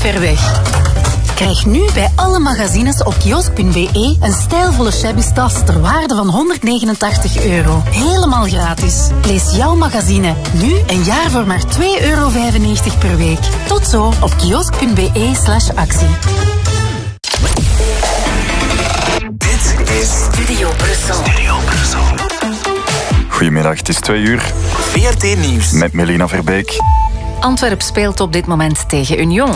ver weg. Krijg nu bij alle magazines op kiosk.be een stijlvolle shabby tas ter waarde van €189. Helemaal gratis. Lees jouw magazine nu een jaar voor maar €2,95 per week. Tot zo op kiosk.be/actie. Dit is Studio Brussel. Goedemiddag, het is 2:00. VRT Nieuws. Met Melina Verbeek. Antwerp speelt op dit moment tegen Union.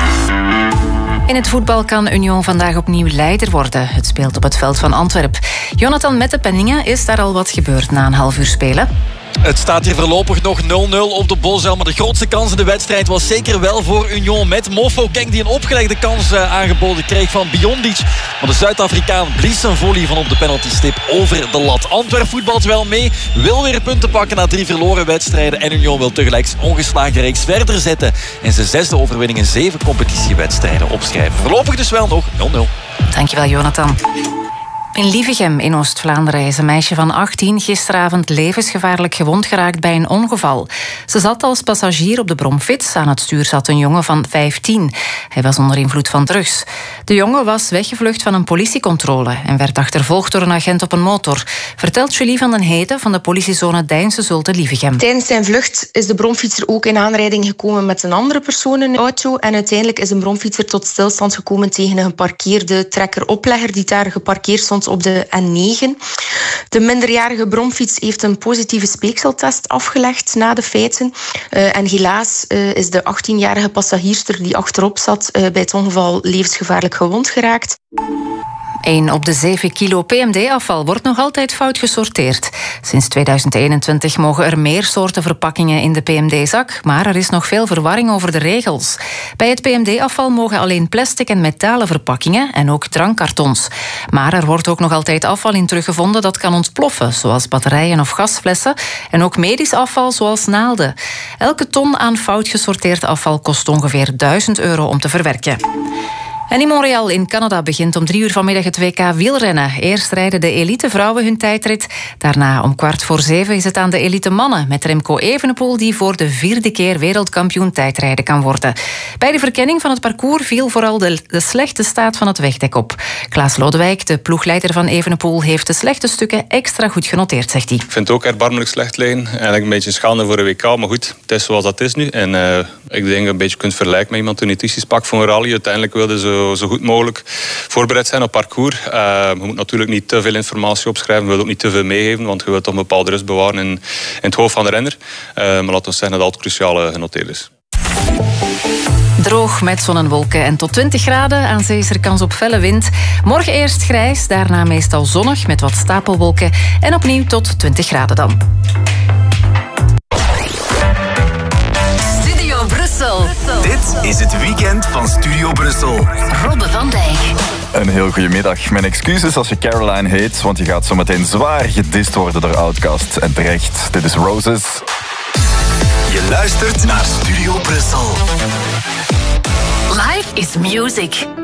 In het voetbal kan Union vandaag opnieuw leider worden. Het speelt op het veld van Antwerp. Jonathan Mette-Penningen, is daar al wat gebeurd na een half uur spelen? Het staat hier voorlopig nog 0-0 op de Bosuil. Maar de grootste kans in de wedstrijd was zeker wel voor Union. Met Mofo Keng die een opgelegde kans aangeboden kreeg van Biondic. Maar de Zuid-Afrikaan blies een volley van op de penaltystip over de lat. Antwerp voetbalt wel mee. Wil weer punten pakken na 3 verloren wedstrijden. En Union wil tegelijk ongeslagen reeks verder zetten. En zijn 6e overwinning in 7 competitiewedstrijden opschrijven. Voorlopig dus wel nog 0-0. Dankjewel, Jonathan. In Lievegem in Oost-Vlaanderen is een meisje van 18 gisteravond levensgevaarlijk gewond geraakt bij een ongeval. Ze zat als passagier op de bromfiets. Aan het stuur zat een jongen van 15. Hij was onder invloed van drugs. De jongen was weggevlucht van een politiecontrole en werd achtervolgd door een agent op een motor. Vertelt Julie van den Heden van de politiezone Deinse Zulte Lievegem. Tijdens zijn vlucht is de bromfietser ook in aanrijding gekomen met een andere persoon in de auto. En uiteindelijk is een bromfietser tot stilstand gekomen tegen een geparkeerde trekker-oplegger die daar geparkeerd stond op de N9. De minderjarige bromfiets heeft een positieve speekseltest afgelegd na de feiten. En helaas is de 18-jarige passagierster die achterop zat bij het ongeval levensgevaarlijk gewond geraakt. 1 op de 7 kilo PMD-afval wordt nog altijd fout gesorteerd. Sinds 2021 mogen er meer soorten verpakkingen in de PMD-zak, maar er is nog veel verwarring over de regels. Bij het PMD-afval mogen alleen plastic en metalen verpakkingen en ook drankkartons. Maar er wordt ook nog altijd afval in teruggevonden dat kan ontploffen, zoals batterijen of gasflessen, en ook medisch afval zoals naalden. Elke ton aan fout gesorteerd afval kost ongeveer €1000 om te verwerken. En in Montreal in Canada begint om 3:00 vanmiddag het WK wielrennen. Eerst rijden de elite vrouwen hun tijdrit. Daarna om 6:15 is het aan de elite mannen met Remco Evenepoel die voor de 4e keer wereldkampioen tijdrijden kan worden. Bij de verkenning van het parcours viel vooral de slechte staat van het wegdek op. Klaas Lodewijk, de ploegleider van Evenepoel, heeft de slechte stukken extra goed genoteerd, zegt hij. Ik vind het ook erbarmelijk slecht liggen. Eigenlijk een beetje schande voor een WK, maar goed, het is zoals dat is nu. En ik denk dat je een beetje kunt vergelijken met iemand die nutrities pakt voor een rally. Uiteindelijk wilde ze zo goed mogelijk voorbereid zijn op parcours. Je moet natuurlijk niet te veel informatie opschrijven. Je wilt ook niet te veel meegeven, want je wilt toch een bepaalde rust bewaren in het hoofd van de renner. Maar laten we zeggen dat al het cruciale genoteerd is. Droog met zon en wolken en tot 20 graden. Aan zee is er kans op felle wind. Morgen eerst grijs, daarna meestal zonnig met wat stapelwolken. En opnieuw tot 20 graden dan. Studio Brussel. Dit is het weekend van Studio Brussel. Robbe van Dijk. Een heel goede middag. Mijn excuses als je Caroline heet, want je gaat zo meteen zwaar gedist worden door Outkast. En terecht, dit is Roses. Je luistert naar Studio Brussel. Life is music.